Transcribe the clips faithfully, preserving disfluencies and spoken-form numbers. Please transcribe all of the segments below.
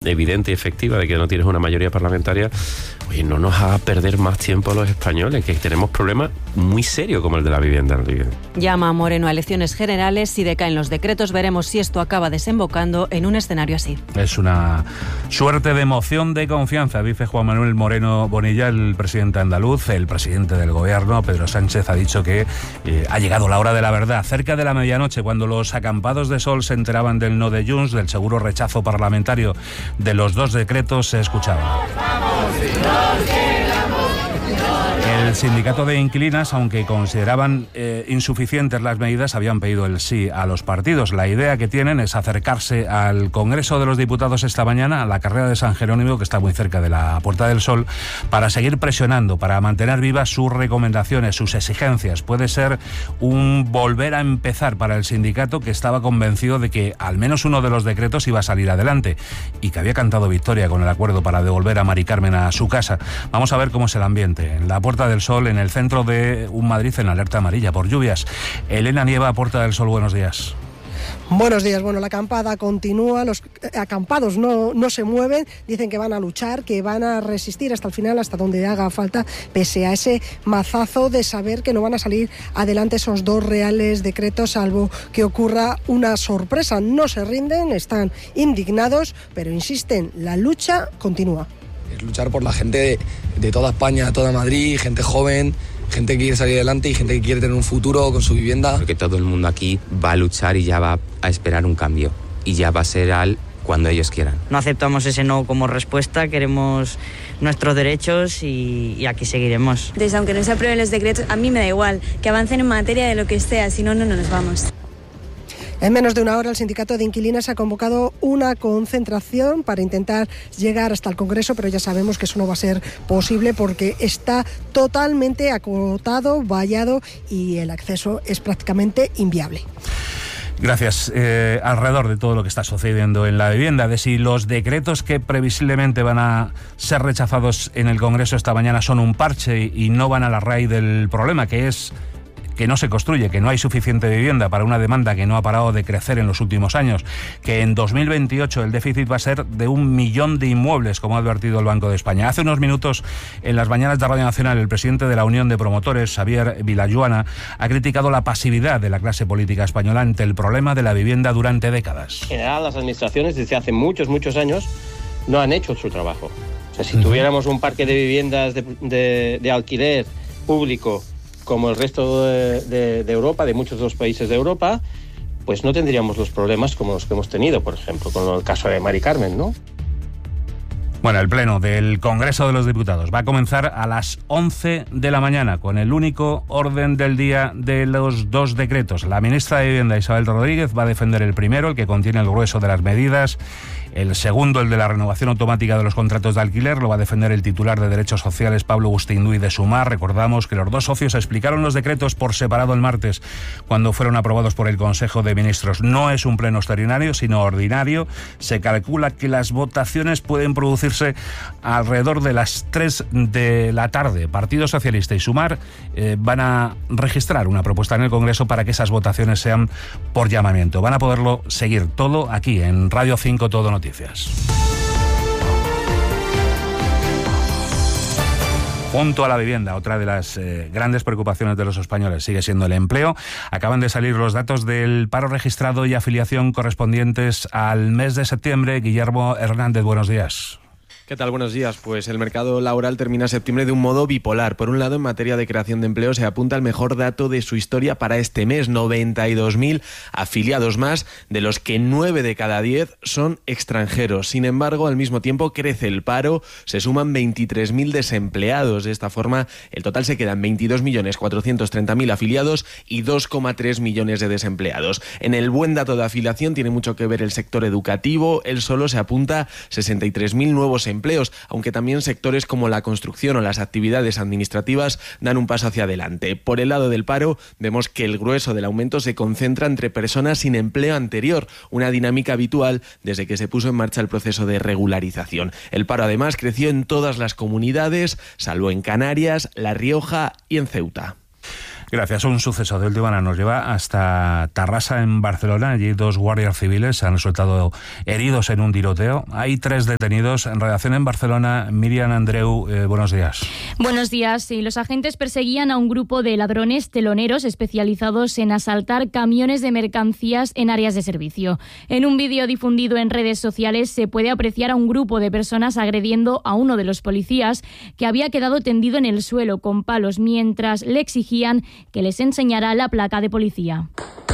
evidente y efectiva de que no tienes una mayoría parlamentaria, oye, no nos haga perder más tiempo a los españoles, que tenemos problemas muy serios como el de la vivienda. Llama Moreno a elecciones generales. Si decaen los decretos, veremos si esto acaba desembocando en un escenario así. Es una suerte de moción de confianza, dice Juan Manuel Moreno Bonilla, el presidente andaluz. El presidente del gobierno, Pedro Sánchez, ha dicho que eh, ha llegado la hora de la verdad. Cerca de la medianoche, cuando los acampados de Sol se enteraban del no de Junts, del seguro rechazo parlamentario de los dos decretos, se escuchaba. El sindicato de inquilinas, aunque consideraban eh, insuficientes las medidas, habían pedido el sí a los partidos. La idea que tienen es acercarse al Congreso de los Diputados esta mañana, a la carrera de San Jerónimo, que está muy cerca de la Puerta del Sol, para seguir presionando, para mantener vivas sus recomendaciones, sus exigencias. Puede ser un volver a empezar para el sindicato, que estaba convencido de que al menos uno de los decretos iba a salir adelante y que había cantado victoria con el acuerdo para devolver a Mari Carmen a su casa. Vamos a ver cómo es el ambiente en la Puerta del Sol, en el centro de un Madrid en alerta amarilla por lluvias. Elena Nieva, Puerta del Sol, buenos días. Buenos días. Bueno, la acampada continúa, los acampados no, no se mueven, dicen que van a luchar, que van a resistir hasta el final, hasta donde haga falta, pese a ese mazazo de saber que no van a salir adelante esos dos reales decretos, salvo que ocurra una sorpresa. No se rinden, están indignados, pero insisten, la lucha continúa. Es luchar por la gente de, de toda España, toda Madrid, gente joven, gente que quiere salir adelante y gente que quiere tener un futuro con su vivienda. Porque todo el mundo aquí va a luchar y ya va a esperar un cambio. Y ya va a ser al cuando ellos quieran. No aceptamos ese no como respuesta, queremos nuestros derechos y, y aquí seguiremos. Entonces, aunque no se aprueben los decretos, a mí me da igual, que avancen en materia de lo que sea, si no, no nos vamos. En menos de una hora, el sindicato de inquilinas ha convocado una concentración para intentar llegar hasta el Congreso, pero ya sabemos que eso no va a ser posible porque está totalmente acotado, vallado y el acceso es prácticamente inviable. Gracias. Eh, alrededor de todo lo que está sucediendo en la vivienda, de si los decretos que previsiblemente van a ser rechazados en el Congreso esta mañana son un parche y no van a la raíz del problema, que es que no se construye, que no hay suficiente vivienda para una demanda que no ha parado de crecer en los últimos años, que en dos mil veintiocho el déficit va a ser de un millón de inmuebles, como ha advertido el Banco de España. Hace unos minutos, en las mañanas de Radio Nacional, el presidente de la Unión de Promotores, Xavier Vilayuana, ha criticado la pasividad de la clase política española ante el problema de la vivienda durante décadas. En general, las administraciones desde hace muchos, muchos años no han hecho su trabajo. O sea, si uh-huh. tuviéramos un parque de viviendas de, de, de alquiler público como el resto de, de, de Europa, de muchos de los países de Europa, pues no tendríamos los problemas como los que hemos tenido, por ejemplo, con el caso de Mari Carmen, ¿no? Bueno, el pleno del Congreso de los Diputados va a comenzar a las once de la mañana con el único orden del día de los dos decretos. La ministra de Vivienda, Isabel Rodríguez, va a defender el primero, el que contiene el grueso de las medidas. El segundo, el de la renovación automática de los contratos de alquiler, lo va a defender el titular de Derechos Sociales, Pablo Gustindui de Sumar. Recordamos que los dos socios explicaron los decretos por separado el martes, cuando fueron aprobados por el Consejo de Ministros. No es un pleno extraordinario, sino ordinario. Se calcula que las votaciones pueden producirse alrededor de las tres de la tarde. Partido Socialista y Sumar eh, van a registrar una propuesta en el Congreso para que esas votaciones sean por llamamiento. Van a poderlo seguir todo aquí en Radio cinco Todo Noticias. Junto a la vivienda, otra de las eh, grandes preocupaciones de los españoles sigue siendo el empleo. Acaban de salir los datos del paro registrado y afiliación correspondientes al mes de septiembre. Guillermo Hernández, buenos días. ¿Qué tal? Buenos días. Pues el mercado laboral termina septiembre de un modo bipolar. Por un lado, en materia de creación de empleo, se apunta el mejor dato de su historia para este mes, noventa y dos mil afiliados más, de los que nueve de cada diez son extranjeros. Sin embargo, al mismo tiempo crece el paro, se suman veintitrés mil desempleados. De esta forma, el total se queda en veintidós millones cuatrocientos treinta mil afiliados y dos coma tres millones de desempleados. En el buen dato de afiliación tiene mucho que ver el sector educativo. Él solo se apunta sesenta y tres mil nuevos empleos. empleos, aunque también sectores como la construcción o las actividades administrativas dan un paso hacia adelante. Por el lado del paro, vemos que el grueso del aumento se concentra entre personas sin empleo anterior, una dinámica habitual desde que se puso en marcha el proceso de regularización. El paro además creció en todas las comunidades, salvo en Canarias, La Rioja y en Ceuta. Gracias. Un suceso de última hora nos lleva hasta Tarrasa, en Barcelona. Allí dos guardias civiles han resultado heridos en un tiroteo. Hay tres detenidos. En redacción en Barcelona, Miriam Andreu, eh, buenos días. Buenos días. Sí, los agentes perseguían a un grupo de ladrones teloneros especializados en asaltar camiones de mercancías en áreas de servicio. En un vídeo difundido en redes sociales se puede apreciar a un grupo de personas agrediendo a uno de los policías, que había quedado tendido en el suelo con palos mientras le exigían que les enseñará la placa de policía.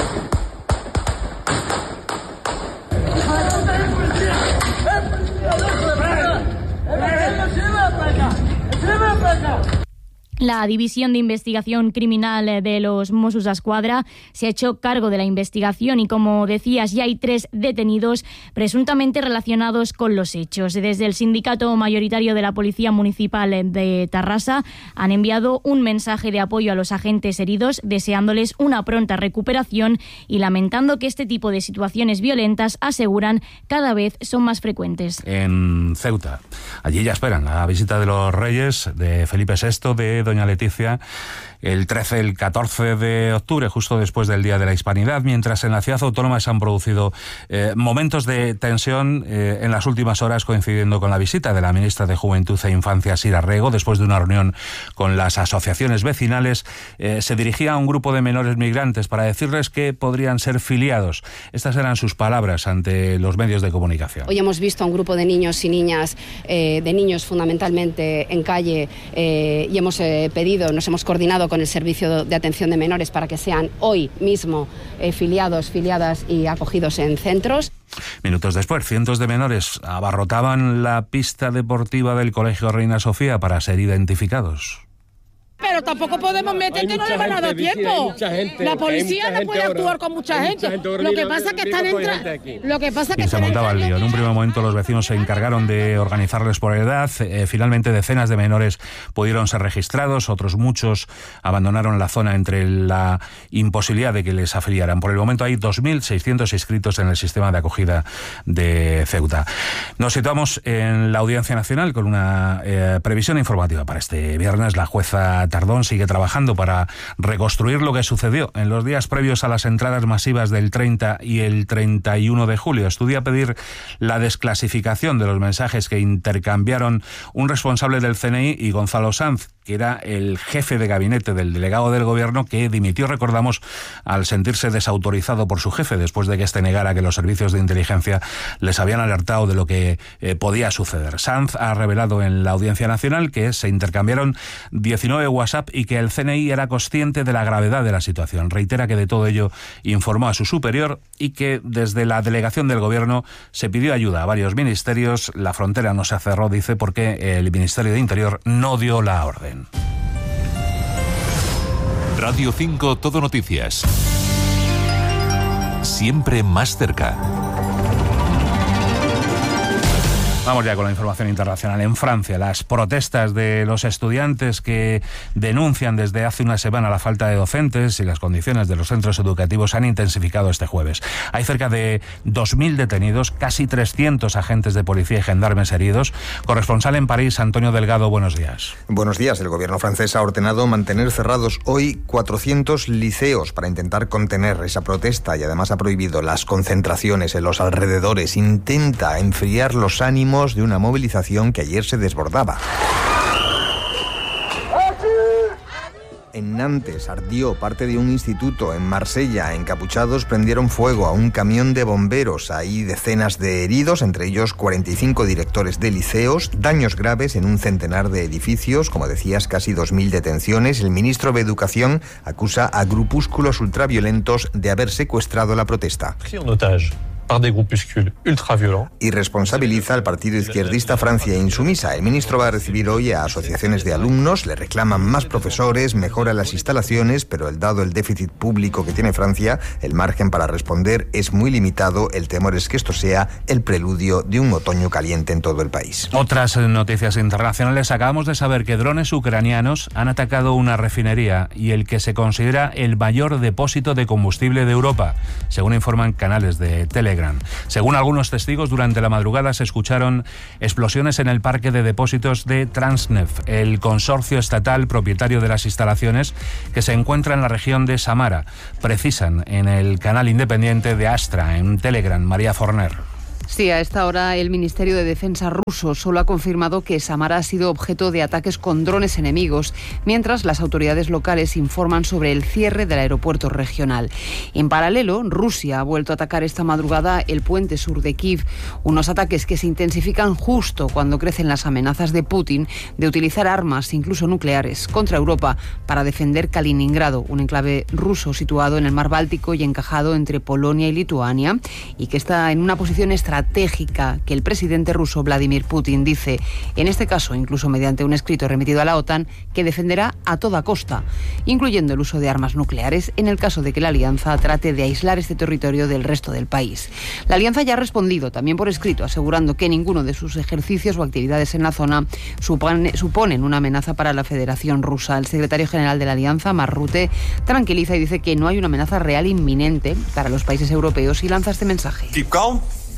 La División de Investigación Criminal de los Mossos d'Esquadra se ha hecho cargo de la investigación y, como decías, ya hay tres detenidos presuntamente relacionados con los hechos. Desde el sindicato mayoritario de la Policía Municipal de Tarrasa han enviado un mensaje de apoyo a los agentes heridos, deseándoles una pronta recuperación y lamentando que este tipo de situaciones violentas, aseguran, cada vez son más frecuentes. En Ceuta, allí ya esperan la visita de los Reyes, de Felipe sexto, de Doña Leticia, el trece, el catorce de octubre, justo después del Día de la Hispanidad, mientras en la ciudad autónoma se han producido eh, momentos de tensión eh, en las últimas horas, coincidiendo con la visita de la ministra de Juventud e Infancia, Sira Rego. Después de una reunión con las asociaciones vecinales, eh, se dirigía a un grupo de menores migrantes para decirles que podrían ser filiados. Estas eran sus palabras ante los medios de comunicación. Hoy hemos visto a un grupo de niños y niñas, eh, de niños fundamentalmente en calle, eh, y hemos eh, pedido, nos hemos coordinado con el Servicio de Atención de Menores para que sean hoy mismo eh, filiados, filiadas y acogidos en centros. Minutos después, cientos de menores abarrotaban la pista deportiva del Colegio Reina Sofía para ser identificados. Pero tampoco podemos meter que no le van a dar tiempo. Gente, la policía no puede actuar ahora, con mucha gente. gente lo que pasa es que están entrando. Lo que pasa que y se montaba el lío. En un primer momento los vecinos se encargaron de organizarles por edad. Eh, finalmente decenas de menores pudieron ser registrados. Otros muchos abandonaron la zona entre la imposibilidad de que les afiliaran. Por el momento hay dos mil seiscientos inscritos en el sistema de acogida de Ceuta. Nos situamos en la Audiencia Nacional con una eh, previsión informativa para este viernes. La jueza Tardón sigue trabajando para reconstruir lo que sucedió en los días previos a las entradas masivas del treinta y el treinta y uno de julio. Estudia pedir la desclasificación de los mensajes que intercambiaron un responsable del C N I y Gonzalo Sanz, que era el jefe de gabinete del delegado del gobierno, que dimitió, recordamos, al sentirse desautorizado por su jefe, después de que éste negara que los servicios de inteligencia les habían alertado de lo que eh, podía suceder. Sanz ha revelado en la Audiencia Nacional que se intercambiaron diecinueve WhatsApp y que el C N I era consciente de la gravedad de la situación. Reitera que de todo ello informó a su superior y que desde la delegación del gobierno se pidió ayuda a varios ministerios. La frontera no se cerró, dice, porque el Ministerio de Interior no dio la orden. Radio cinco Todo Noticias. Siempre más cerca. Vamos ya con la información internacional. En Francia, las protestas de los estudiantes que denuncian desde hace una semana la falta de docentes y las condiciones de los centros educativos han intensificado este jueves. Hay cerca de dos mil detenidos, casi trescientos agentes de policía y gendarmes heridos. Corresponsal en París, Antonio Delgado, buenos días. Buenos días. El gobierno francés ha ordenado mantener cerrados hoy cuatrocientos liceos para intentar contener esa protesta y además ha prohibido las concentraciones en los alrededores. Intenta enfriar los ánimos de una movilización que ayer se desbordaba. En Nantes ardió parte de un instituto. En Marsella, encapuchados prendieron fuego a un camión de bomberos. Hay decenas de heridos, entre ellos cuarenta y cinco directores de liceos, daños graves en un centenar de edificios, como decías, casi dos mil detenciones. El ministro de Educación acusa a grupúsculos ultraviolentos de haber secuestrado la protesta. par des groupuscules ultraviolents. Y responsabiliza al partido izquierdista Francia Insumisa. El ministro va a recibir hoy a asociaciones de alumnos, le reclaman más profesores, mejora las instalaciones, pero el dado el déficit público que tiene Francia, el margen para responder es muy limitado. El temor es que esto sea el preludio de un otoño caliente en todo el país. Otras noticias internacionales. Acabamos de saber que drones ucranianos han atacado una refinería y el que se considera el mayor depósito de combustible de Europa, según informan canales de Telegram. Telegram. Según algunos testigos, durante la madrugada se escucharon explosiones en el parque de depósitos de Transneft, el consorcio estatal propietario de las instalaciones que se encuentra en la región de Samara. Precisan en el canal independiente de Astra, en Telegram, María Forner. Sí, a esta hora el Ministerio de Defensa ruso solo ha confirmado que Samara ha sido objeto de ataques con drones enemigos, mientras las autoridades locales informan sobre el cierre del aeropuerto regional. En paralelo, Rusia ha vuelto a atacar esta madrugada el puente sur de Kiev, unos ataques que se intensifican justo cuando crecen las amenazas de Putin de utilizar armas, incluso nucleares, contra Europa para defender Kaliningrado, un enclave ruso situado en el mar Báltico y encajado entre Polonia y Lituania, y que está en una posición estratégica estratégica que el presidente ruso Vladimir Putin dice, en este caso incluso mediante un escrito remitido a la OTAN, que defenderá a toda costa, incluyendo el uso de armas nucleares en el caso de que la alianza trate de aislar este territorio del resto del país. La alianza ya ha respondido también por escrito, asegurando que ninguno de sus ejercicios o actividades en la zona supone, suponen una amenaza para la Federación Rusa. El secretario general de la alianza, Mark Rutte, tranquiliza y dice que no hay una amenaza real inminente para los países europeos y lanza este mensaje. Keep calm.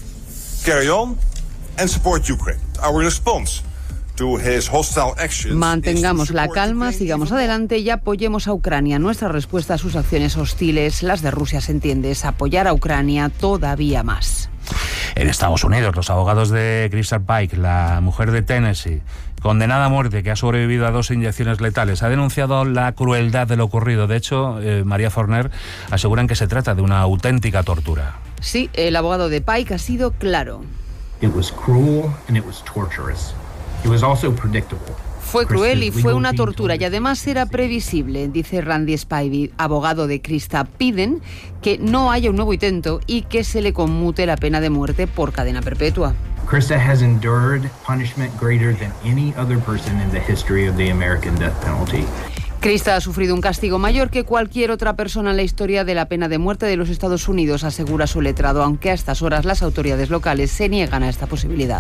Carry on and support Ukraine. Our response to his hostile actions. Mantengamos la calma, sigamos adelante y apoyemos a Ucrania. Nuestra respuesta a sus acciones hostiles, las de Rusia se entiende, es apoyar a Ucrania todavía más. En Estados Unidos, los abogados de Crystal Pike, la mujer de Tennessee, condenada a muerte, que ha sobrevivido a dos inyecciones letales, ha denunciado la crueldad de lo ocurrido. De hecho, eh, María Forner, aseguran que se trata de una auténtica tortura. Sí, el abogado de Pike ha sido claro. It was cruel and it was torturous. It was also predictable. Fue cruel y fue una tortura y además era previsible, dice Randy Spivey, abogado de Krista. Piden que no haya un nuevo intento y que se le conmute la pena de muerte por cadena perpetua. Krista has endured punishment greater than any other person in the history of the American death penalty. Krista ha sufrido un castigo mayor que cualquier otra persona en la historia de la pena de muerte de los Estados Unidos, asegura su letrado, aunque a estas horas las autoridades locales se niegan a esta posibilidad.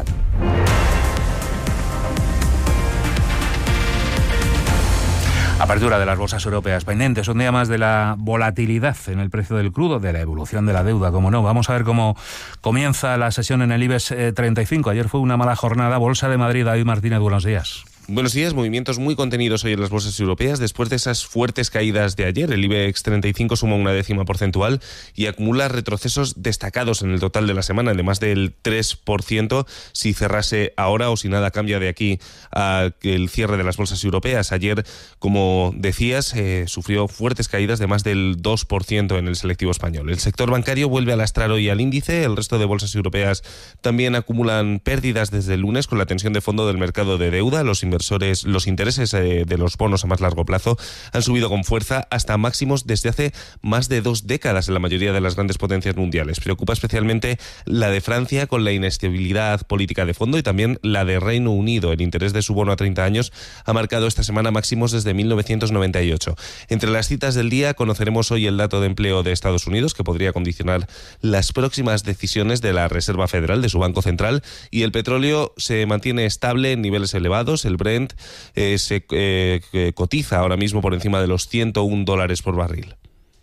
Apertura de las bolsas europeas pendientes, un día más de la volatilidad en el precio del crudo, de la evolución de la deuda, como no. Vamos a ver cómo comienza la sesión en el IBEX treinta y cinco. Ayer fue una mala jornada. Bolsa de Madrid, David Martínez, buenos días. Buenos días, movimientos muy contenidos hoy en las bolsas europeas después de esas fuertes caídas de ayer. El IBEX treinta y cinco suma una décima porcentual y acumula retrocesos destacados en el total de la semana, de más del tres por ciento si cerrase ahora o si nada cambia de aquí a el cierre de las bolsas europeas. Ayer, como decías, eh, sufrió fuertes caídas de más del dos por ciento en el selectivo español. El sector bancario vuelve a lastrar hoy al índice. El resto de bolsas europeas también acumulan pérdidas desde el lunes con la tensión de fondo del mercado de deuda. Los inversores Los intereses de los bonos a más largo plazo han subido con fuerza hasta máximos desde hace más de dos décadas en la mayoría de las grandes potencias mundiales. Preocupa especialmente la de Francia con la inestabilidad política de fondo y también la de Reino Unido. El interés de su bono a treinta años ha marcado esta semana máximos desde mil novecientos noventa y ocho. Entre las citas del día conoceremos hoy el dato de empleo de Estados Unidos, que podría condicionar las próximas decisiones de la Reserva Federal, de su Banco Central, y el petróleo se mantiene estable en niveles elevados. El Brent eh, se eh, cotiza ahora mismo por encima de los ciento un dólares por barril.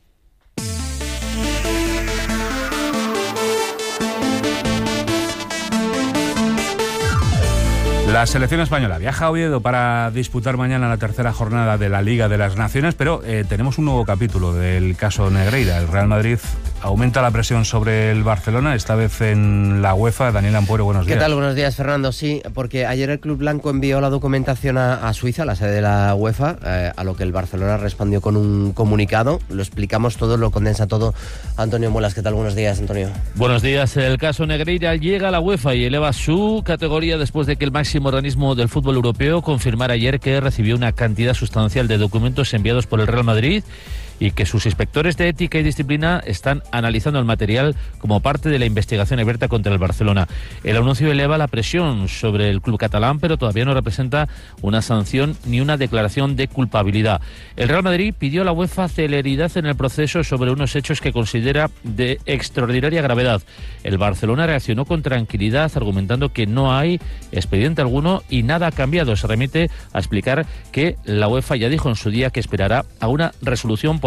La selección española viaja a Oviedo para disputar mañana la tercera jornada de la Liga de las Naciones, pero eh, tenemos un nuevo capítulo del caso Negreira. El Real Madrid aumenta la presión sobre el Barcelona, esta vez en la UEFA. Daniel Ampuero, buenos días. ¿Qué tal? Buenos días, Fernando. Sí, porque ayer el Club Blanco envió la documentación a, a Suiza, la sede de la UEFA, eh, a lo que el Barcelona respondió con un comunicado. Lo explicamos todo, lo condensa todo Antonio Muelas. ¿Qué tal? Buenos días, Antonio. Buenos días. El caso Negreira llega a la UEFA y eleva su categoría después de que el máximo organismo del fútbol europeo confirmara ayer que recibió una cantidad sustancial de documentos enviados por el Real Madrid y que sus inspectores de ética y disciplina están analizando el material como parte de la investigación abierta contra el Barcelona. El anuncio eleva la presión sobre el club catalán, pero todavía no representa una sanción ni una declaración de culpabilidad. El Real Madrid pidió a la UEFA celeridad en el proceso sobre unos hechos que considera de extraordinaria gravedad. El Barcelona reaccionó con tranquilidad, argumentando que no hay expediente alguno y nada ha cambiado. Se remite a explicar que la UEFA ya dijo en su día que esperará a una resolución por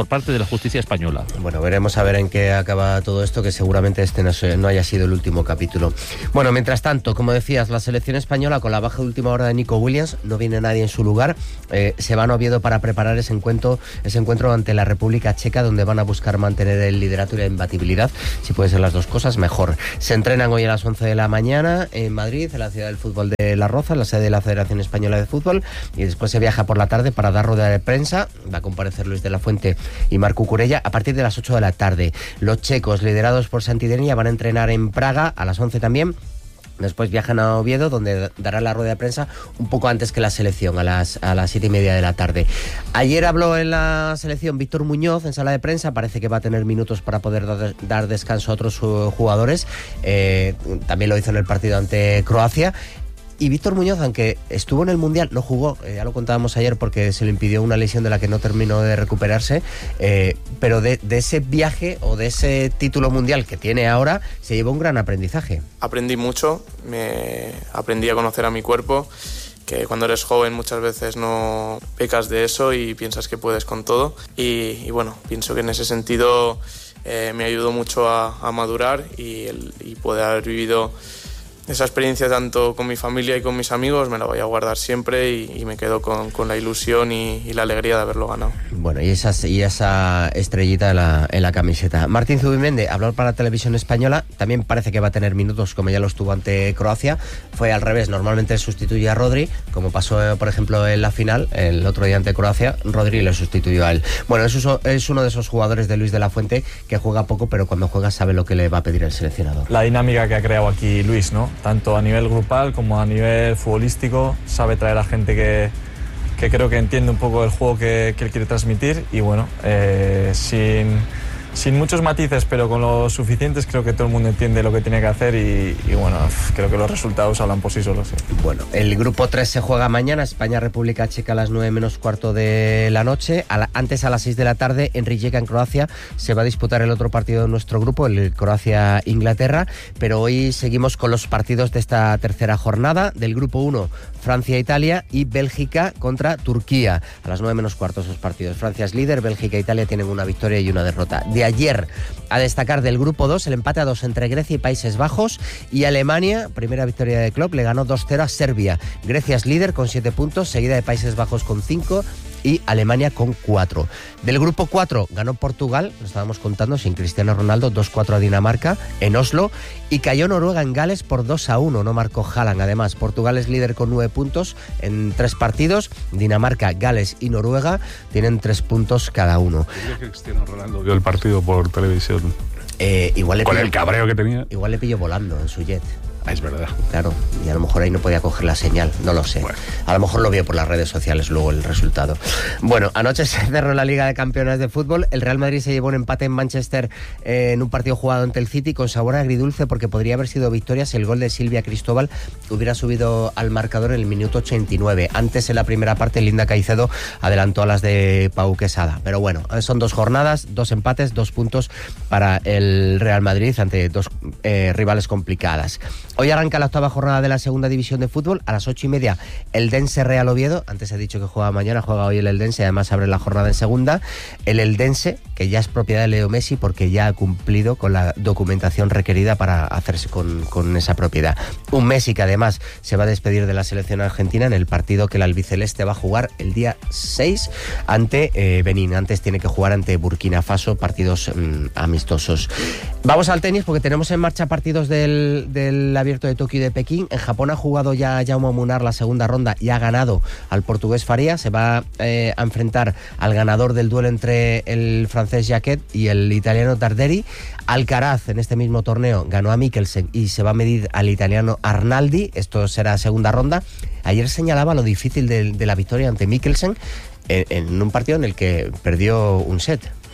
por parte de la justicia española. Bueno, veremos a ver en qué acaba todo esto, que seguramente este no, se, no haya sido el último capítulo. Bueno, mientras tanto, como decías, la selección española, con la baja de última hora de Nico Williams, no viene nadie en su lugar, eh, se van a Oviedo para preparar ese encuentro, ese encuentro ante la República Checa, donde van a buscar mantener el liderato y la imbatibilidad. Si puede ser las dos cosas, mejor. Se entrenan hoy a las once de la mañana en Madrid, en la ciudad del fútbol de Las Rozas, la sede de la Federación Española de Fútbol, y después se viaja por la tarde para dar rueda de prensa. Va a comparecer Luis de la Fuente y Marc Cucurella a partir de las ocho de la tarde. Los checos, liderados por Santidenia, van a entrenar en Praga a las once también. Después viajan a Oviedo, donde dará la rueda de prensa un poco antes que la selección, a las a las siete y media de la tarde. Ayer habló en la selección Víctor Muñoz en sala de prensa. Parece que va a tener minutos para poder dar, dar descanso a otros uh, jugadores. Eh, también lo hizo en el partido ante Croacia. Y Víctor Muñoz, aunque estuvo en el Mundial, no jugó, eh, ya lo contábamos ayer porque se le impidió una lesión de la que no terminó de recuperarse, eh, pero de, de ese viaje o de ese título mundial que tiene ahora, se llevó un gran aprendizaje. Aprendí mucho, me aprendí a conocer a mi cuerpo, que cuando eres joven muchas veces no pecas de eso y piensas que puedes con todo. Y, y bueno, pienso que en ese sentido eh, me ayudó mucho a, a madurar y, el, y poder haber vivido esa experiencia tanto con mi familia y con mis amigos. Me la voy a guardar siempre y, y me quedo con, con la ilusión y, y la alegría de haberlo ganado. Bueno, y, esas, y esa estrellita en la, en la camiseta. Martín Zubimende habló para la televisión española, también parece que va a tener minutos como ya los tuvo ante Croacia. Fue al revés, normalmente sustituye a Rodri, como pasó por ejemplo en la final, el otro día ante Croacia, Rodri le sustituyó a él. Bueno, es, es uno de esos jugadores de Luis de la Fuente que juega poco, pero cuando juega sabe lo que le va a pedir el seleccionador. La dinámica que ha creado aquí Luis, ¿no? Tanto a nivel grupal como a nivel futbolístico, sabe traer a gente que, que creo que entiende un poco el juego que, que él quiere transmitir y bueno, eh, sin, sin muchos matices, pero con los suficientes, creo que todo el mundo entiende lo que tiene que hacer y, y bueno, creo que los resultados hablan por sí solos. Sí. Bueno, el grupo tres se juega mañana, España-República Checa a las nueve menos cuarto de la noche. A la, antes a las seis de la tarde, en Rijeka, en Croacia, se va a disputar el otro partido de nuestro grupo, el Croacia-Inglaterra, pero hoy seguimos con los partidos de esta tercera jornada. Del grupo uno, Francia-Italia y Bélgica contra Turquía. A las nueve menos cuarto esos partidos. Francia es líder, Bélgica e Italia tienen una victoria y una derrota. De ayer, a destacar del grupo dos, el empate a dos entre Grecia y Países Bajos, y Alemania, primera victoria de Klopp, le ganó dos cero a Serbia. Grecia es líder con siete puntos, seguida de Países Bajos con cinco y Alemania con cuatro. Del grupo cuatro ganó Portugal, lo estábamos contando, sin Cristiano Ronaldo, dos cuatro a Dinamarca en Oslo, y cayó Noruega en Gales por dos a uno, no marcó Haaland. Además, Portugal es líder con nueve puntos en tres partidos, Dinamarca, Gales y Noruega tienen tres puntos cada uno. ¿Crees que Cristiano Ronaldo vio el partido por televisión? Eh, igual le Con pillo, el cabreo que tenía. Igual le pilló volando en su jet. Ah, es verdad. Claro, y a lo mejor ahí no podía coger la señal, no lo sé. Bueno. A lo mejor lo vio por las redes sociales luego el resultado. Bueno, anoche se cerró la Liga de Campeones de Fútbol. El Real Madrid se llevó un empate en Manchester eh, en un partido jugado ante el City con sabor agridulce, porque podría haber sido victoria si el gol de Silvia Cristóbal hubiera subido al marcador en el minuto ochenta y nueve. Antes, en la primera parte, Linda Caicedo adelantó a las de Pau Quesada. Pero bueno, son dos jornadas, dos empates, dos puntos para el Real Madrid ante dos eh, rivales complicadas. Hoy arranca la octava jornada de la segunda división de fútbol. A las ocho y media, el Eldense Real Oviedo. Antes he dicho que juega mañana, juega hoy el Eldense, además abre la jornada en segunda. El Eldense, que ya es propiedad de Leo Messi porque ya ha cumplido con la documentación requerida para hacerse con, con esa propiedad. Un Messi que además se va a despedir de la selección argentina en el partido que el albiceleste va a jugar el día seis ante eh, Benín. Antes tiene que jugar ante Burkina Faso, partidos mmm, amistosos. Vamos al tenis porque tenemos en marcha partidos del, del Abierto de Tokio y de Pekín. En Japón ha jugado ya Jaume Munar la segunda ronda y ha ganado al portugués Faria. Se va eh, a enfrentar al ganador del duelo entre el francés Jacquet y el italiano Tarderi. Alcaraz en este mismo torneo ganó a Mikkelsen y se va a medir al italiano Arnaldi. Esto será segunda ronda. Ayer señalaba lo difícil de, de la victoria ante Mikkelsen en, en un partido en el que perdió un set.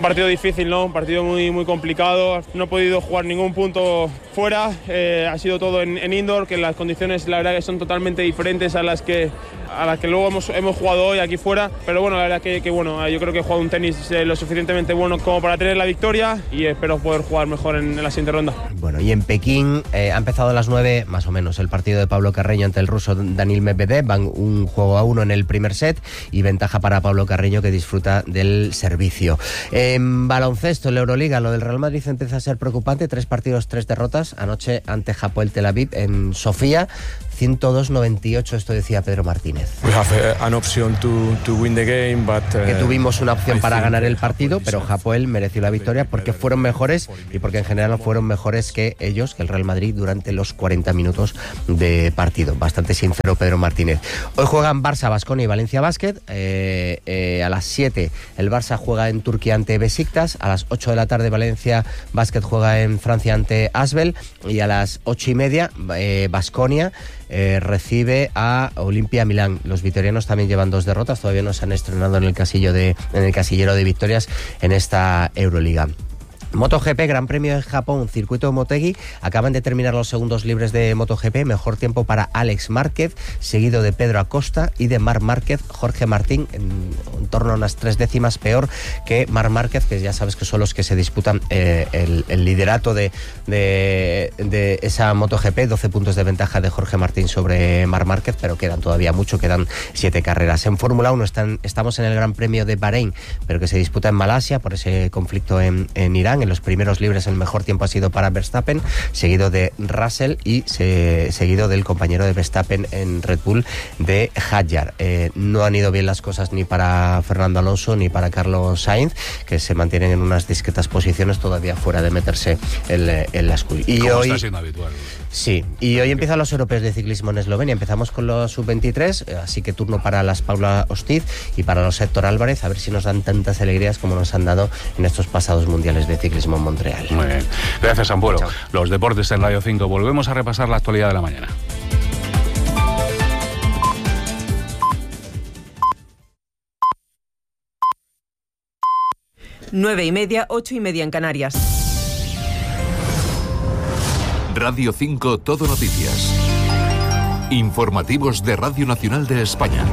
Un partido difícil, ¿no? Un partido muy, muy complicado. No he podido jugar ningún punto fuera. Eh, ha sido todo en, en indoor, que las condiciones la verdad que son totalmente diferentes a las que a las que luego hemos, hemos jugado hoy aquí fuera. Pero bueno, la verdad que, que bueno, yo creo que he jugado un tenis eh, lo suficientemente bueno como para tener la victoria y espero poder jugar mejor en, en la siguiente ronda. Bueno, y en Pekín eh, ha empezado a las nueve, más o menos, el partido de Pablo Carreño ante el ruso Daniil Medvedev. Van un juego a uno en el primer set y ventaja para Pablo Carreño, que disfruta del servicio. En baloncesto, en la Euroliga, lo del Real Madrid empieza a ser preocupante. Tres partidos, tres derrotas. Anoche ante Hapoel Tel Aviv en Sofía. ciento dos noventa y ocho, esto decía Pedro Martínez. We have an option to, to win the game, but, uh, que tuvimos una opción para ganar el partido, pero Hapoel mereció la victoria porque fueron mejores y porque en general fueron mejores que ellos, que el Real Madrid, durante los cuarenta minutos de partido. Bastante sincero Pedro Martínez. Hoy juegan Barça, Baskonia y Valencia Basket. Eh, eh, a las siete el Barça juega en Turquía ante Besiktas. A las ocho de la tarde Valencia Basket juega en Francia ante Asbel. Y a las ocho y media Baskonia eh, recibe a Olimpia Milán. Los vitorianos también llevan dos derrotas, todavía no se han estrenado en el casillo de, en el casillero de victorias en esta Euroliga. MotoGP, Gran Premio de Japón, circuito Motegi. Acaban de terminar los segundos libres de MotoGP. Mejor tiempo para Alex Márquez, seguido de Pedro Acosta y de Marc Márquez. Jorge Martín, en, en torno a unas tres décimas peor que Marc Márquez, que ya sabes que son los que se disputan eh, el, el liderato de, de, de esa MotoGP. doce puntos de ventaja de Jorge Martín sobre Marc Márquez, pero quedan todavía mucho, quedan siete carreras. En Fórmula uno están, estamos en el Gran Premio de Bahrein, pero que se disputa en Malasia por ese conflicto en, en Irán. En los primeros libres el mejor tiempo ha sido para Verstappen, seguido de Russell y se, seguido del compañero de Verstappen en Red Bull, de Hadjar. Eh, no han ido bien las cosas ni para Fernando Alonso ni para Carlos Sainz, que se mantienen en unas discretas posiciones, todavía fuera de meterse en, en la escuela. Y Como hoy está siendo habitual. Sí, y hoy empiezan los europeos de ciclismo en Eslovenia. Empezamos con los sub veintitrés, así que turno para las Paula Ostiz y para los Héctor Álvarez, a ver si nos dan tantas alegrías como nos han dado en estos pasados mundiales de ciclismo en Montreal. Muy bien. Gracias, Ampuero. Los deportes en Radio cinco. Volvemos a repasar la actualidad de la mañana. Nueve y media, ocho y media en Canarias. Radio cinco Todo Noticias. Informativos de Radio Nacional de España.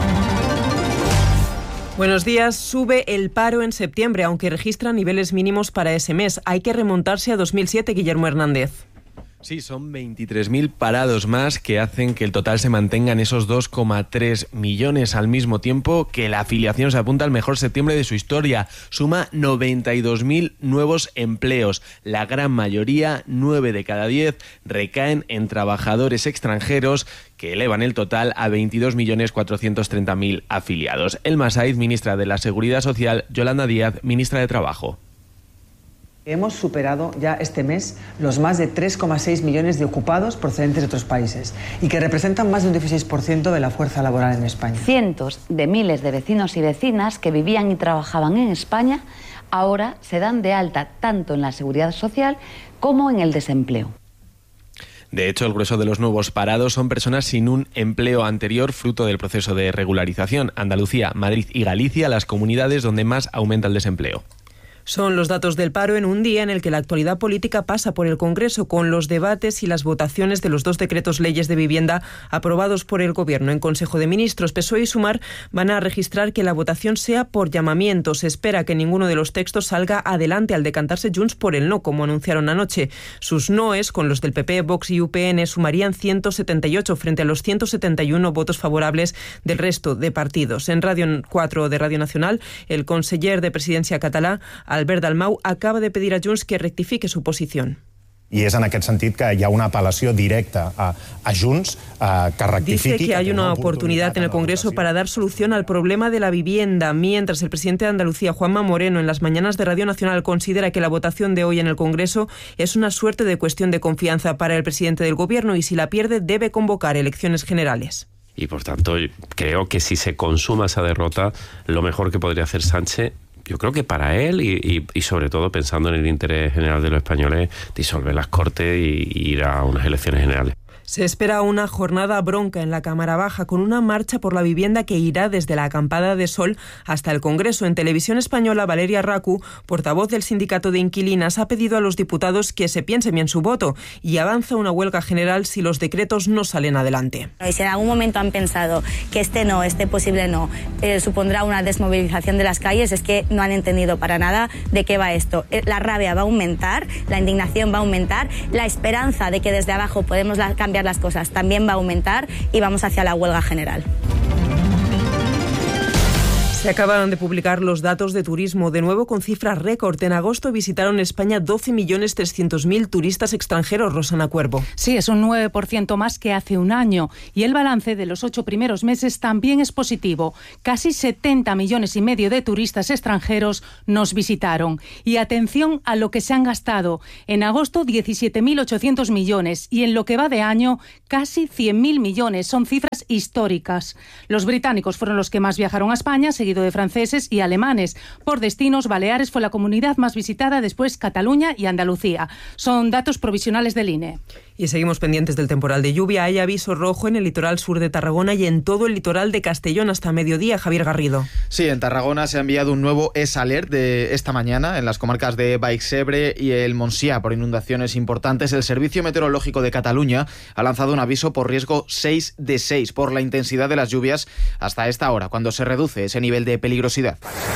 Buenos días. Sube el paro en septiembre, aunque registra niveles mínimos para ese mes. Hay que remontarse a dos mil siete, Guillermo Hernández. Sí, son veintitrés mil parados más que hacen que el total se mantenga en esos dos coma tres millones, al mismo tiempo que la afiliación se apunta al mejor septiembre de su historia. Suma noventa y dos mil nuevos empleos. La gran mayoría, nueve de cada diez, recaen en trabajadores extranjeros, que elevan el total a veintidós millones cuatrocientos treinta mil afiliados. Elma Saiz, ministra de la Seguridad Social; Yolanda Díaz, ministra de Trabajo. Hemos superado ya este mes los más de tres coma seis millones de ocupados procedentes de otros países y que representan más de un dieciséis por ciento de la fuerza laboral en España. Cientos de miles de vecinos y vecinas que vivían y trabajaban en España ahora se dan de alta tanto en la seguridad social como en el desempleo. De hecho, el grueso de los nuevos parados son personas sin un empleo anterior, fruto del proceso de regularización. Andalucía, Madrid y Galicia, las comunidades donde más aumenta el desempleo. Son los datos del paro en un día en el que la actualidad política pasa por el Congreso, con los debates y las votaciones de los dos decretos leyes de vivienda aprobados por el Gobierno en Consejo de Ministros. P S O E y Sumar van a registrar que la votación sea por llamamiento. Se espera que ninguno de los textos salga adelante al decantarse Junts por el no, como anunciaron anoche. Sus noes, con los del P P, Vox y U P N, sumarían ciento setenta y ocho frente a los ciento setenta y uno votos favorables del resto de partidos. En Radio cuatro de Radio Nacional, el conseller de Presidencia català, Albert Dalmau, acaba de pedir a Junts que rectifique su posición. I és en aquest sentit que hi ha una apel·lació directa a, a Junts eh, que rectifiqui. Dice que hay una oportunidad en el Congreso para dar solución al problema de la vivienda, mientras el presidente de Andalucía, Juanma Moreno, en las mañanas de Radio Nacional considera que la votación de hoy en el Congreso es una suerte de cuestión de confianza para el presidente del Gobierno y si la pierde debe convocar elecciones generales. Y por tanto creo que si se consuma esa derrota, lo mejor que podría hacer Sánchez, yo creo que para él y, y, y sobre todo pensando en el interés general de los españoles, disolver las Cortes y, y ir a unas elecciones generales. Se espera una jornada bronca en la Cámara Baja con una marcha por la vivienda que irá desde la acampada de Sol hasta el Congreso. En Televisión Española, Valeria Racu, portavoz del Sindicato de Inquilinas, ha pedido a los diputados que se piensen bien su voto y avanza una huelga general si los decretos no salen adelante. Y si en algún momento han pensado que este no, este posible no, eh, supondrá una desmovilización de las calles, es que no han entendido para nada de qué va esto. La rabia va a aumentar, la indignación va a aumentar, la esperanza de que desde abajo podemos cambiar las cosas también va a aumentar y vamos hacia la huelga general. Se acaban de publicar los datos de turismo, de nuevo con cifras récord. En agosto visitaron España doce millones trescientos mil turistas extranjeros, Rosana Cuervo. Sí, es un nueve por ciento más que hace un año. Y el balance de los ocho primeros meses también es positivo. Casi setenta millones y medio de turistas extranjeros nos visitaron. Y atención a lo que se han gastado. En agosto, diecisiete mil ochocientos millones. Y en lo que va de año, casi cien mil millones. Son cifras históricas. Los británicos fueron los que más viajaron a España, seguido de franceses y alemanes. Por destinos, Baleares fue la comunidad más visitada, después Cataluña y Andalucía. Son datos provisionales del I N E. Y seguimos pendientes del temporal de lluvia. Hay aviso rojo en el litoral sur de Tarragona y en todo el litoral de Castellón hasta mediodía. Javier Garrido. Sí, en Tarragona se ha enviado un nuevo S-Alert de esta mañana en las comarcas de Baix-Ebre y el Montsià por inundaciones importantes. El Servicio Meteorológico de Cataluña ha lanzado un aviso por riesgo seis de seis por la intensidad de las lluvias hasta esta hora, cuando se reduce ese nivel de peligrosidad.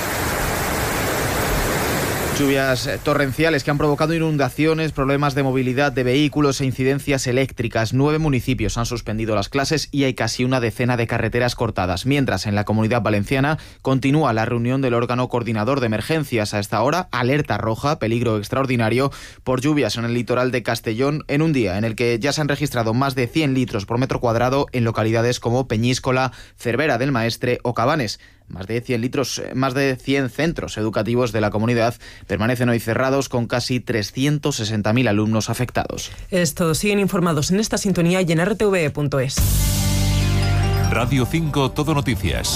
Lluvias torrenciales que han provocado inundaciones, problemas de movilidad de vehículos e incidencias eléctricas. Nueve municipios han suspendido las clases y hay casi una decena de carreteras cortadas. Mientras, en la Comunidad Valenciana continúa la reunión del órgano coordinador de emergencias. A esta hora, alerta roja, peligro extraordinario por lluvias en el litoral de Castellón en un día en el que ya se han registrado más de cien litros por metro cuadrado en localidades como Peñíscola, Cervera del Maestre o Cabanes. Más de cien litros, más de cien centros educativos de la comunidad permanecen hoy cerrados con casi trescientos sesenta mil alumnos afectados. Es todo. Siguen informados en esta sintonía y en r t v punto es. Radio cinco Todo Noticias.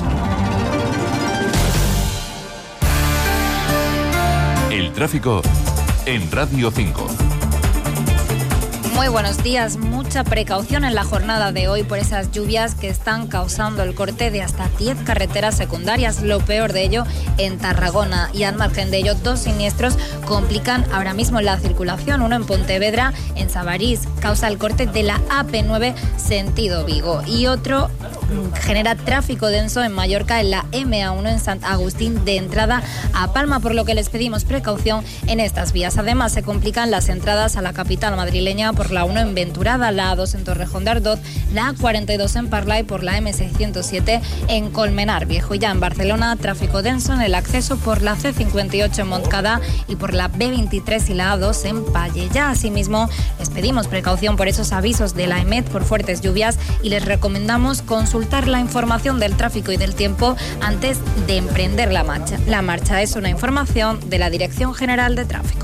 El tráfico en Radio cinco. Muy buenos días. Mucha precaución en la jornada de hoy por esas lluvias que están causando el corte de hasta diez carreteras secundarias. Lo peor de ello en Tarragona. Y al margen de ello, dos siniestros complican ahora mismo la circulación. Uno en Pontevedra, en Sabarís, causa el corte de la A P nueve sentido Vigo. Y otro genera tráfico denso en Mallorca, en la M A uno en Sant Agustín de entrada a Palma, por lo que les pedimos precaución en estas vías. Además, se complican las entradas a la capital madrileña por la uno en Venturada, la A dos en Torrejón de Ardoz, la A cuarenta y dos en Parla y por la M seiscientos siete en Colmenar Viejo. Y ya en Barcelona, tráfico denso en el acceso por la C cincuenta y ocho en Montcada y por la B veintitrés y la A dos en Pallejà. Asimismo, les pedimos precaución por esos avisos de la E M E T por fuertes lluvias y les recomendamos consultar la información del tráfico y del tiempo antes de emprender la marcha. La marcha es una información de la Dirección General de Tráfico.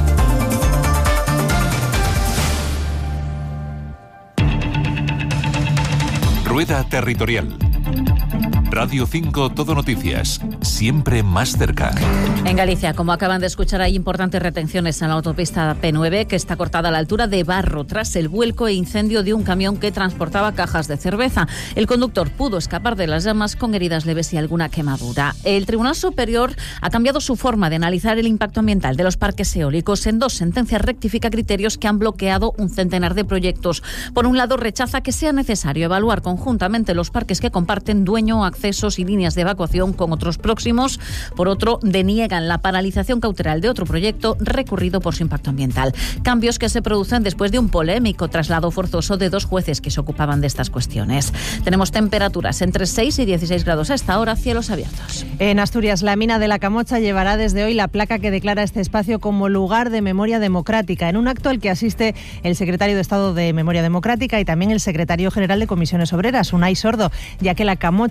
Rueda Territorial. Radio cinco Todo Noticias, siempre más cerca. En Galicia, como acaban de escuchar, hay importantes retenciones en la autopista P nueve, que está cortada a la altura de Barro tras el vuelco e incendio de un camión que transportaba cajas de cerveza. El conductor pudo escapar de las llamas con heridas leves y alguna quemadura. El Tribunal Superior ha cambiado su forma de analizar el impacto ambiental de los parques eólicos. En dos sentencias rectifica criterios que han bloqueado un centenar de proyectos. Por un lado, rechaza que sea necesario evaluar conjuntamente los parques que comparten dueño, accesos y líneas de evacuación con otros próximos. Por otro, deniegan la paralización cautelar de otro proyecto recurrido por su impacto ambiental. Cambios que se producen después de un polémico traslado forzoso de dos jueces que se ocupaban de estas cuestiones. Tenemos temperaturas entre seis y dieciséis grados a esta hora, cielos abiertos. En Asturias, la mina de la Camocha llevará desde hoy la placa que declara este espacio como lugar de memoria democrática, en un acto al que asiste el secretario de Estado de Memoria Democrática y también el secretario general de Comisiones Obreras, Unai Sordo, ya que la Camocha está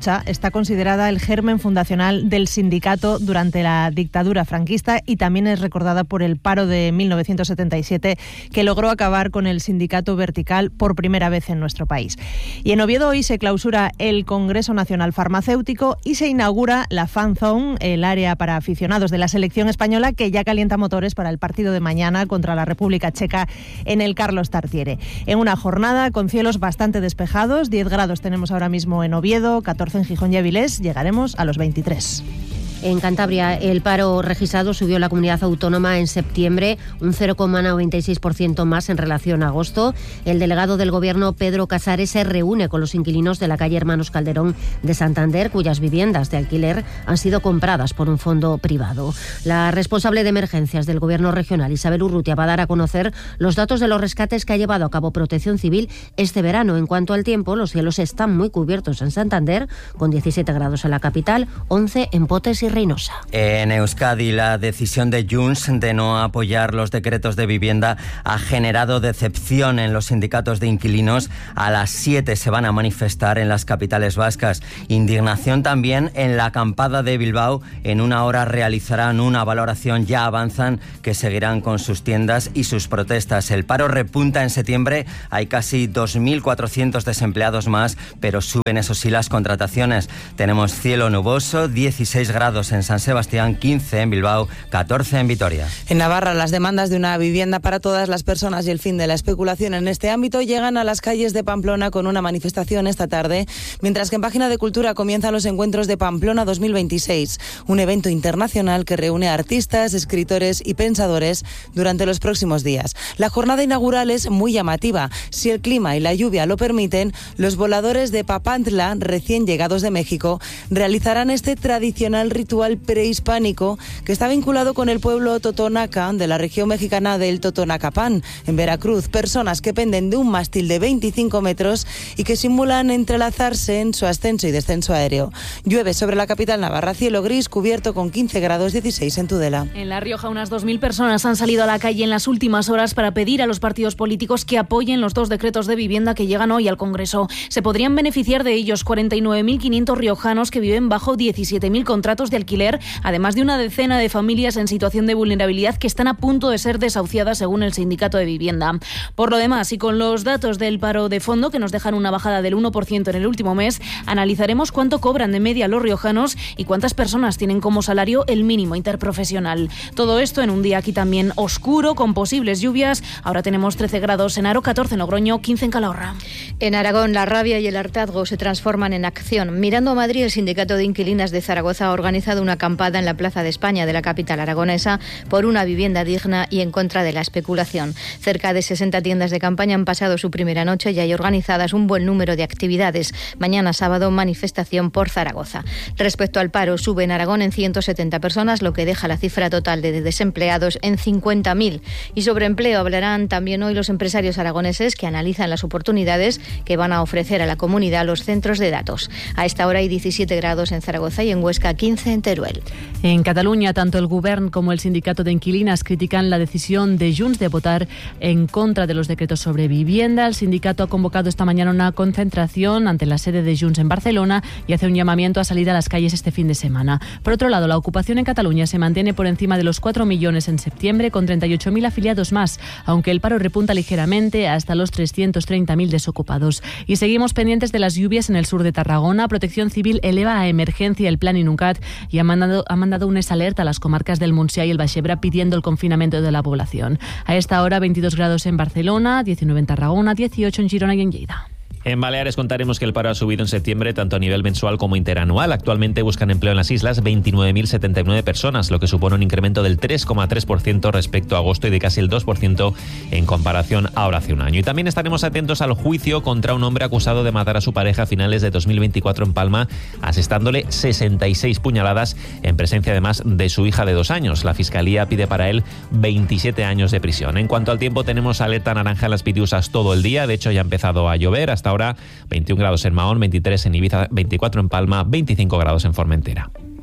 está considerada el germen fundacional del sindicato durante la dictadura franquista y también es recordada por el paro de mil novecientos setenta y siete que logró acabar con el sindicato vertical por primera vez en nuestro país. Y en Oviedo hoy se clausura el Congreso Nacional Farmacéutico y se inaugura la Fan Zone, el área para aficionados de la selección española que ya calienta motores para el partido de mañana contra la República Checa en el Carlos Tartiere. En una jornada con cielos bastante despejados, diez grados tenemos ahora mismo en Oviedo, catorce en Gijón y Avilés, llegaremos a los veintitrés. En Cantabria, el paro registrado subió en la comunidad autónoma en septiembre un cero coma noventa y seis por ciento más en relación a agosto. El delegado del Gobierno, Pedro Casares, se reúne con los inquilinos de la calle Hermanos Calderón de Santander, cuyas viviendas de alquiler han sido compradas por un fondo privado. La responsable de emergencias del Gobierno regional, Isabel Urrutia, va a dar a conocer los datos de los rescates que ha llevado a cabo Protección Civil este verano. En cuanto al tiempo, los cielos están muy cubiertos en Santander, con diecisiete grados en la capital, once en Potes y Reynosa. En Euskadi, la decisión de Junts de no apoyar los decretos de vivienda ha generado decepción en los sindicatos de inquilinos. A las siete se van a manifestar en las capitales vascas. Indignación también en la acampada de Bilbao. En una hora realizarán una valoración. Ya avanzan que seguirán con sus tiendas y sus protestas. El paro repunta en septiembre. Hay casi dos mil cuatrocientos desempleados más, pero suben, eso sí, las contrataciones. Tenemos cielo nuboso, dieciséis grados en San Sebastián, quince en Bilbao, catorce en Vitoria. En Navarra, las demandas de una vivienda para todas las personas y el fin de la especulación en este ámbito llegan a las calles de Pamplona con una manifestación esta tarde, mientras que en Página de Cultura comienzan los encuentros de Pamplona dos mil veintiséis, un evento internacional que reúne a artistas, escritores y pensadores durante los próximos días. La jornada inaugural es muy llamativa. Si el clima y la lluvia lo permiten, los voladores de Papantla, recién llegados de México, realizarán este tradicional ritual prehispánico que está vinculado con el pueblo totonaca de la región mexicana del Totonacapán, en Veracruz. Personas que penden de un mástil de veinticinco metros y que simulan entrelazarse en su ascenso y descenso aéreo. Llueve sobre la capital navarra, cielo gris cubierto con quince grados, dieciséis en Tudela. En La Rioja, unas dos mil personas han salido a la calle en las últimas horas para pedir a los partidos políticos que apoyen los dos decretos de vivienda que llegan hoy al Congreso. Se podrían beneficiar de ellos cuarenta y nueve mil quinientos riojanos que viven bajo diecisiete mil contratos de alquiler, además de una decena de familias en situación de vulnerabilidad que están a punto de ser desahuciadas según el sindicato de vivienda. Por lo demás, y con los datos del paro de fondo que nos dejan una bajada del uno por ciento en el último mes, analizaremos cuánto cobran de media los riojanos y cuántas personas tienen como salario el mínimo interprofesional. Todo esto en un día aquí también oscuro, con posibles lluvias. Ahora tenemos trece grados en Aro, catorce en Logroño, quince en Calahorra. En Aragón, la rabia y el hartazgo se transforman en acción. Mirando a Madrid, el sindicato de inquilinas de Zaragoza ha organizado una acampada en la Plaza de España de la capital aragonesa por una vivienda digna y en contra de la especulación. Cerca de sesenta tiendas de campaña han pasado su primera noche y hay organizadas un buen número de actividades. Mañana sábado, manifestación por Zaragoza. Respecto al paro, sube en Aragón en ciento setenta personas, lo que deja la cifra total de desempleados en cincuenta mil. Y sobre empleo hablarán también hoy los empresarios aragoneses que analizan las oportunidades que van a ofrecer a la comunidad los centros de datos. A esta hora hay diecisiete grados en Zaragoza y en Huesca quince en Teruel. En Cataluña, tanto el Govern como el sindicato de inquilinas critican la decisión de Junts de votar en contra de los decretos sobre vivienda. El sindicato ha convocado esta mañana una concentración ante la sede de Junts en Barcelona y hace un llamamiento a salir a las calles este fin de semana. Por otro lado, la ocupación en Cataluña se mantiene por encima de los cuatro millones en septiembre, con treinta y ocho mil afiliados más, aunque el paro repunta ligeramente hasta los trescientos treinta mil desocupados. Y seguimos pendientes de las lluvias en el sur de Tarragona. Protección Civil eleva a emergencia el plan Inuncat y ha mandado, ha mandado un alerta a las comarcas del Montsià y el Baix-Ebre pidiendo el confinamiento de la población. A esta hora, veintidós grados en Barcelona, diecinueve en Tarragona, dieciocho en Girona y en Lleida. En Baleares contaremos que el paro ha subido en septiembre tanto a nivel mensual como interanual. Actualmente buscan empleo en las islas veintinueve mil setenta y nueve personas, lo que supone un incremento del tres coma tres por ciento respecto a agosto y de casi el dos por ciento en comparación ahora hace un año. Y también estaremos atentos al juicio contra un hombre acusado de matar a su pareja a finales de dos mil veinticuatro en Palma, asestándole sesenta y seis puñaladas en presencia además de su hija de dos años. La Fiscalía pide para él veintisiete años de prisión. En cuanto al tiempo, tenemos alerta naranja en las Pitiusas todo el día. De hecho, ya ha empezado a llover. Hasta ahora veintiún grados en Mahón, veintitrés en Ibiza, veinticuatro en Palma, veinticinco grados en Formentera.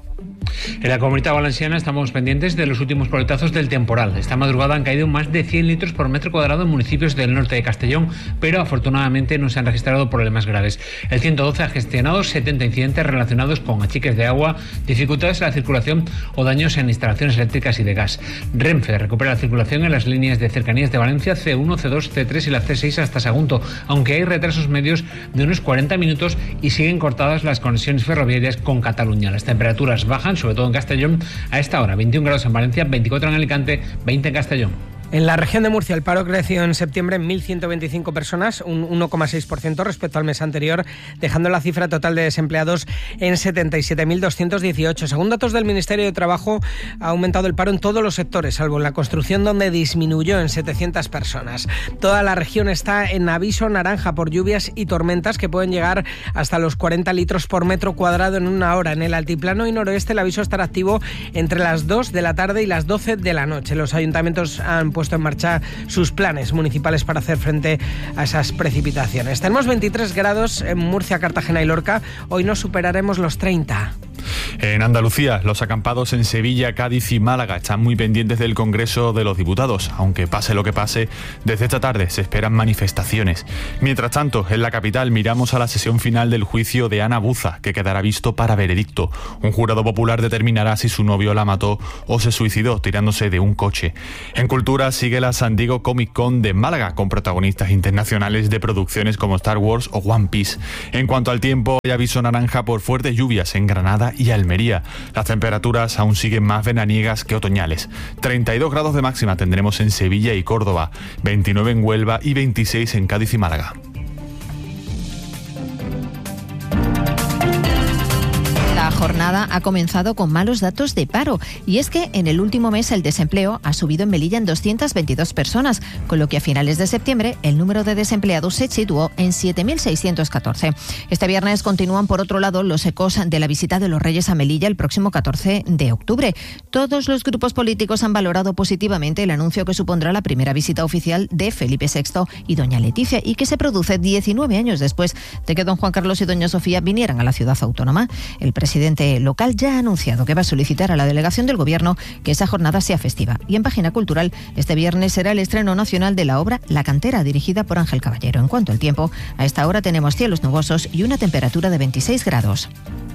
En la Comunidad Valenciana estamos pendientes de los últimos coletazos del temporal. Esta madrugada han caído más de cien litros por metro cuadrado en municipios del norte de Castellón, pero afortunadamente no se han registrado problemas graves. El ciento doce ha gestionado setenta incidentes relacionados con achiques de agua, dificultades en la circulación o daños en instalaciones eléctricas y de gas. Renfe recupera la circulación en las líneas de cercanías de Valencia, C uno, C dos, C tres y la C seis hasta Sagunto, aunque hay retrasos medios de unos cuarenta minutos y siguen cortadas las conexiones ferroviarias con Cataluña. Las temperaturas bajan, sobre todo en Castellón, a esta hora: veintiún grados en Valencia, veinticuatro en Alicante, veinte en Castellón. En la región de Murcia, el paro creció en septiembre en mil ciento veinticinco personas, un uno coma seis por ciento respecto al mes anterior, dejando la cifra total de desempleados en setenta y siete mil doscientos dieciocho. Según datos del Ministerio de Trabajo, ha aumentado el paro en todos los sectores, salvo en la construcción, donde disminuyó en setecientas personas. Toda la región está en aviso naranja por lluvias y tormentas que pueden llegar hasta los cuarenta litros por metro cuadrado en una hora. En el altiplano y noroeste, el aviso estará activo entre las dos de la tarde y las doce de la noche. Los ayuntamientos han puesto en marcha sus planes municipales para hacer frente a esas precipitaciones. Tenemos veintitrés grados en Murcia, Cartagena y Lorca. Hoy no superaremos los treinta. En Andalucía, los acampados en Sevilla, Cádiz y Málaga están muy pendientes del Congreso de los Diputados. Aunque pase lo que pase, desde esta tarde se esperan manifestaciones. Mientras tanto, en la capital miramos a la sesión final del juicio de Ana Buza, que quedará visto para veredicto. Un jurado popular determinará si su novio la mató o se suicidó tirándose de un coche. En cultura sigue la San Diego Comic Con de Málaga, con protagonistas internacionales de producciones como Star Wars o One Piece. En cuanto al tiempo, hay aviso naranja por fuertes lluvias en Granada y Almería. Las temperaturas aún siguen más veraniegas que otoñales. treinta y dos grados de máxima tendremos en Sevilla y Córdoba, veintinueve en Huelva y veintiséis en Cádiz y Málaga. La jornada ha comenzado con malos datos de paro, y es que en el último mes el desempleo ha subido en Melilla en doscientas veintidós personas, con lo que a finales de septiembre el número de desempleados se situó en siete mil seiscientos catorce. Este viernes continúan, por otro lado, los ecos de la visita de los Reyes a Melilla el próximo catorce de octubre. Todos los grupos políticos han valorado positivamente el anuncio que supondrá la primera visita oficial de Felipe sexto y doña Leticia, y que se produce diecinueve años después de que don Juan Carlos y doña Sofía vinieran a la ciudad autónoma. El presidente El presidente local ya ha anunciado que va a solicitar a la delegación del Gobierno que esa jornada sea festiva. Y en Página Cultural, este viernes será el estreno nacional de la obra La Cantera, dirigida por Ángel Caballero. En cuanto al tiempo, a esta hora tenemos cielos nubosos y una temperatura de veintiséis grados.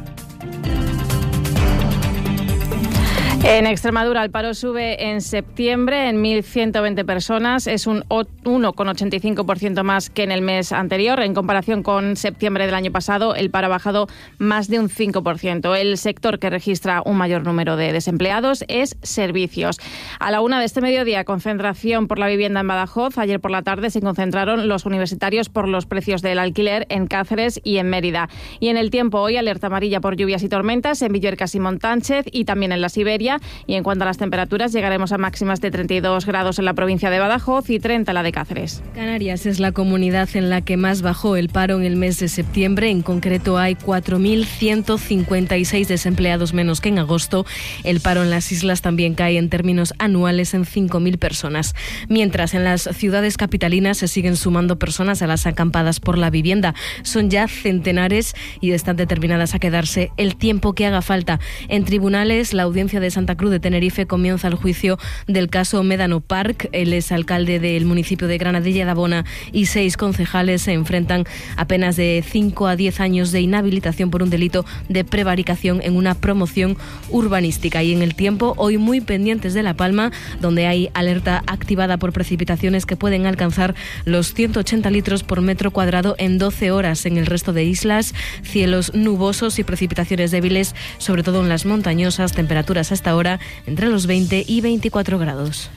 En Extremadura el paro sube en septiembre en mil ciento veinte personas, es un uno coma ochenta y cinco por ciento más que en el mes anterior. En comparación con septiembre del año pasado, el paro ha bajado más de un cinco por ciento. El sector que registra un mayor número de desempleados es servicios. A la una de este mediodía, concentración por la vivienda en Badajoz. Ayer por la tarde se concentraron los universitarios por los precios del alquiler en Cáceres y en Mérida. Y en el tiempo, hoy alerta amarilla por lluvias y tormentas en Villuercas y Montánchez y también en la Siberia. Y en cuanto a las temperaturas, llegaremos a máximas de treinta y dos grados en la provincia de Badajoz y treinta en la de Cáceres. Canarias es la comunidad en la que más bajó el paro en el mes de septiembre. En concreto, hay cuatro mil ciento cincuenta y seis desempleados menos que en agosto. El paro en las islas también cae en términos anuales en cinco mil personas. Mientras, en las ciudades capitalinas se siguen sumando personas a las acampadas por la vivienda. Son ya centenares y están determinadas a quedarse el tiempo que haga falta. En tribunales, la audiencia de Santa Cruz de Tenerife comienza el juicio del caso Médano Park. El exalcalde del municipio de Granadilla de Abona y seis concejales se enfrentan a penas de cinco a diez años de inhabilitación por un delito de prevaricación en una promoción urbanística. Y en el tiempo, hoy muy pendientes de La Palma, donde hay alerta activada por precipitaciones que pueden alcanzar los ciento ochenta litros por metro cuadrado en doce horas. En el resto de islas, cielos nubosos y precipitaciones débiles, sobre todo en las montañosas. Temperaturas hasta ahora entre los veinte y veinticuatro grados.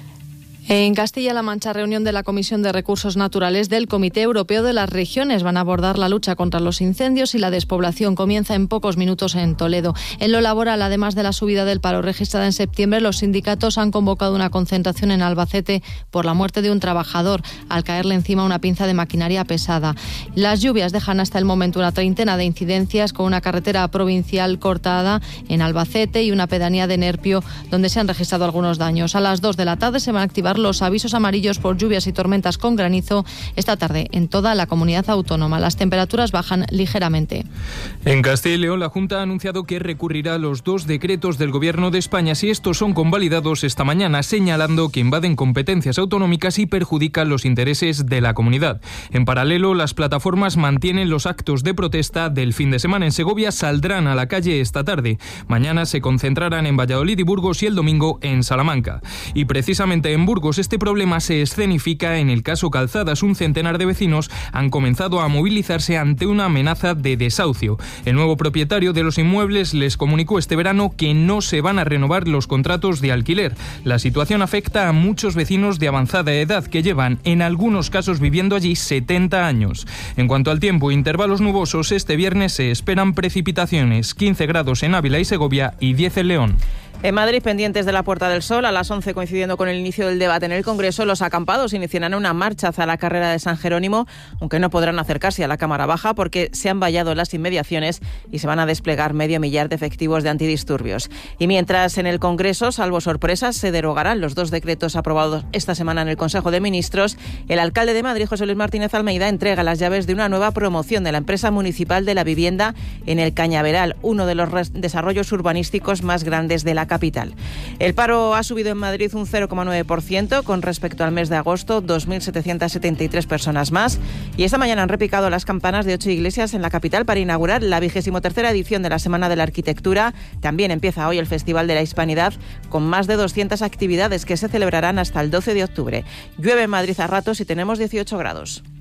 En Castilla-La Mancha, reunión de la Comisión de Recursos Naturales del Comité Europeo de las Regiones. Van a abordar la lucha contra los incendios y la despoblación. Comienza en pocos minutos en Toledo. En lo laboral, además de la subida del paro registrada en septiembre, los sindicatos han convocado una concentración en Albacete por la muerte de un trabajador al caerle encima una pinza de maquinaria pesada. Las lluvias dejan hasta el momento una treintena de incidencias, con una carretera provincial cortada en Albacete y una pedanía de Nerpio donde se han registrado algunos daños. A las dos de la tarde se van a activar activar los avisos amarillos por lluvias y tormentas con granizo esta tarde en toda la comunidad autónoma. Las temperaturas bajan ligeramente. En Castilla y León, la Junta ha anunciado que recurrirá a los dos decretos del Gobierno de España si estos son convalidados esta mañana, señalando que invaden competencias autonómicas y perjudican los intereses de la comunidad. En paralelo, las plataformas mantienen los actos de protesta del fin de semana. En Segovia saldrán a la calle esta tarde. Mañana se concentrarán en Valladolid y Burgos y el domingo en Salamanca. Y precisamente en Burgos este problema se escenifica en el caso Calzadas. Un centenar de vecinos han comenzado a movilizarse ante una amenaza de desahucio. El nuevo propietario de los inmuebles les comunicó este verano que no se van a renovar los contratos de alquiler. La situación afecta a muchos vecinos de avanzada edad que llevan en algunos casos viviendo allí setenta años. En cuanto al tiempo, intervalos nubosos, este viernes se esperan precipitaciones, quince grados en Ávila y Segovia y diez en León. En Madrid, pendientes de la Puerta del Sol, a las once, coincidiendo con el inicio del debate en el Congreso, los acampados iniciarán una marcha hacia la carrera de San Jerónimo, aunque no podrán acercarse a la Cámara Baja porque se han vallado las inmediaciones y se van a desplegar medio millar de efectivos de antidisturbios. Y mientras en el Congreso, salvo sorpresas, se derogarán los dos decretos aprobados esta semana en el Consejo de Ministros, el alcalde de Madrid, José Luis Martínez Almeida, entrega las llaves de una nueva promoción de la empresa municipal de la vivienda en el Cañaveral, uno de los desarrollos urbanísticos más grandes de la capital. El paro ha subido en Madrid un cero coma nueve por ciento con respecto al mes de agosto, dos mil setecientas setenta y tres personas más. Y esta mañana han repicado las campanas de ocho iglesias en la capital para inaugurar la vigésimo tercera edición de la Semana de la Arquitectura. También empieza hoy el Festival de la Hispanidad con más de doscientas actividades que se celebrarán hasta el doce de octubre. Llueve en Madrid a ratos y tenemos dieciocho grados.